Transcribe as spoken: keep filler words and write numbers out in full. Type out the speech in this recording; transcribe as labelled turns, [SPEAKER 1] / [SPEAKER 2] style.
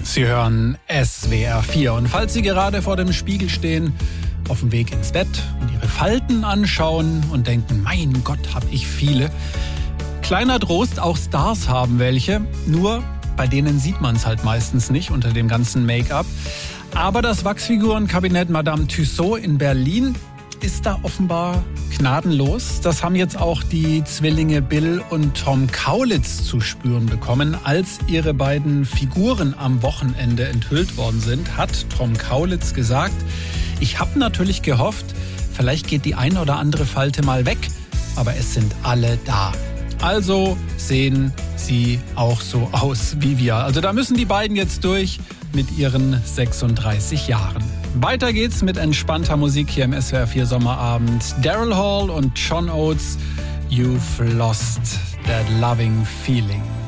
[SPEAKER 1] Sie hören S W R vier. Und falls Sie gerade vor dem Spiegel stehen, auf dem Weg ins Bett und Ihre Falten anschauen und denken, mein Gott, hab ich viele. Kleiner Trost, auch Stars haben welche, nur bei denen sieht man es halt meistens nicht unter dem ganzen Make-up. Aber das Wachsfigurenkabinett Madame Tussauds in Berlin ist da offenbar gnadenlos. Das haben jetzt auch die Zwillinge Bill und Tom Kaulitz zu spüren bekommen. Als ihre beiden Figuren am Wochenende enthüllt worden sind, hat Tom Kaulitz gesagt, ich habe natürlich gehofft, vielleicht geht die ein oder andere Falte mal weg, aber es sind alle da. Also sehen sie auch so aus wie wir. Also da müssen die beiden jetzt durch mit ihren sechsunddreißig Jahren. Weiter geht's mit entspannter Musik hier im S W R vier Sommerabend. Daryl Hall und John Oates, You've Lost That Loving Feeling.